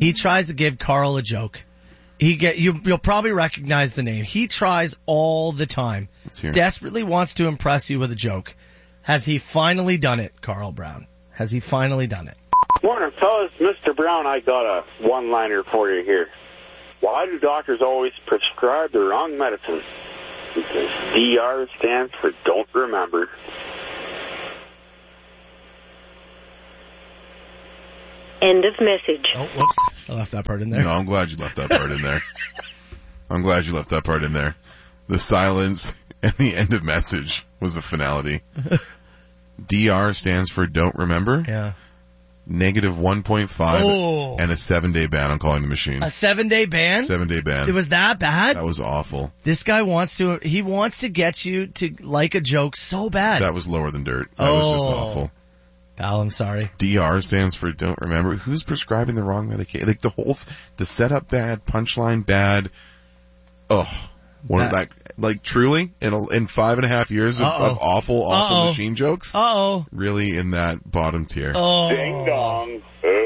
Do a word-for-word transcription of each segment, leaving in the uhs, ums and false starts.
He tries to give Carl a joke. He get you. You'll probably recognize the name. He tries all the time. Desperately wants to impress you with a joke. Has he finally done it, Carl Brown? Has he finally done it? Morning, fellas. Mister Brown, I got a one-liner for you here. Why do doctors always prescribe the wrong medicine? Because D R stands for don't remember. End of message. Oh, whoops. I left that part in there. No, I'm glad you left that part in there. I'm glad you left that part in there. The silence and the end of message was a finality. D R stands for don't remember? Yeah. Negative one point five oh. and a seven-day ban on calling the machine. A seven-day ban? Seven-day ban. It was that bad? That was awful. This guy wants to, he wants to get you to like a joke so bad. That was lower than dirt. That oh. was just awful. Pal, I'm sorry. D R stands for don't remember. Who's prescribing the wrong medication? Like the whole, the setup bad, punchline bad. Ugh. One of that, like truly, in a, in five and a half years of, of awful, awful Uh-oh. machine jokes. Uh-oh. Really in that bottom tier. Oh. Ding dong.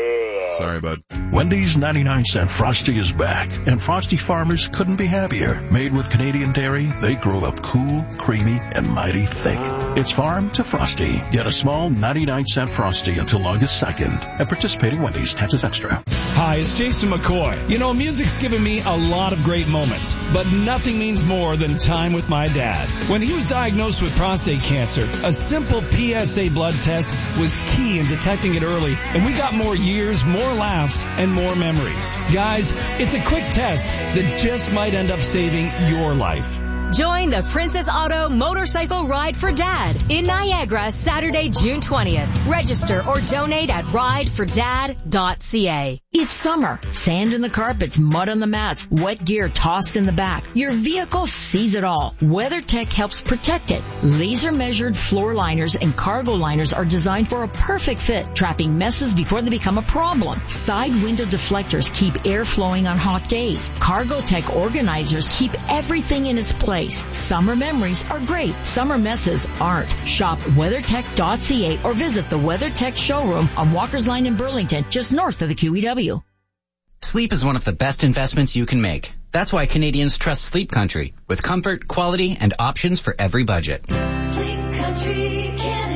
Sorry, bud. Wendy's ninety-nine cent Frosty is back, and Frosty farmers couldn't be happier. Made with Canadian dairy, they grow up cool, creamy, and mighty thick. It's farm to Frosty. Get a small ninety-nine cent Frosty until August second. At participating Wendy's, taxes extra. Hi, it's Jason McCoy. You know, music's given me a lot of great moments, but nothing means more than time with my dad. When he was diagnosed with prostate cancer, a simple P S A blood test was key in detecting it early, and we got more years, more laughs, and more memories. Guys, it's a quick test that just might end up saving your life. Join the Princess Auto Motorcycle Ride for Dad in Niagara Saturday, June twentieth. Register or donate at ride for dad dot c a. It's summer. Sand in the carpets, mud on the mats, wet gear tossed in the back. Your vehicle sees it all. WeatherTech helps protect it. Laser-measured floor liners and cargo liners are designed for a perfect fit, trapping messes before they become a problem. Side window deflectors keep air flowing on hot days. Cargotech organizers keep everything in its place. Summer memories are great. Summer messes aren't. Shop weather tech dot c a or visit the WeatherTech showroom on Walker's Line in Burlington, just north of the Q E W. Sleep is one of the best investments you can make. That's why Canadians trust Sleep Country, with comfort, quality, and options for every budget. Sleep Country,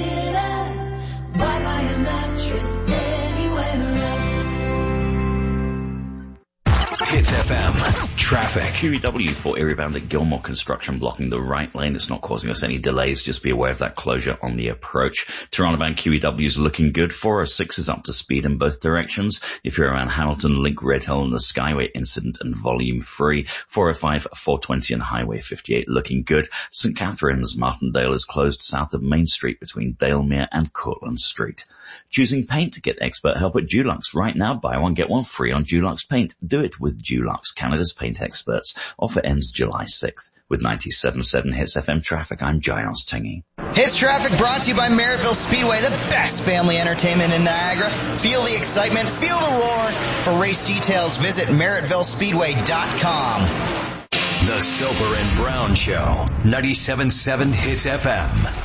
Canada. Why buy a mattress anywhere else? Hits F M. Traffic. Q E W for area bound at Gilmore Construction blocking the right lane. It's not causing us any delays. Just be aware of that closure on the approach. Toronto bound Q E W is looking good. four oh six is up to speed in both directions. If you're around Hamilton, Link, Red Hill and the Skyway incident and volume free. four oh five, four twenty and Highway fifty-eight looking good. St Catharines, Martindale is closed south of Main Street between Dalemere and Cortlandt Street. Choosing paint to get expert help at Dulux. Right now, buy one, get one free on Dulux Paint. Do it with Dulux, Canada's paint experts. Offer ends July sixth. With ninety-seven point seven Hits F M traffic, I'm Giles Tingy. Hits Traffic brought to you by Merrittville Speedway, the best family entertainment in Niagara. Feel the excitement, feel the roar. For race details, visit merrittville speedway dot com. The Soper and Brown Show, ninety-seven point seven Hits F M.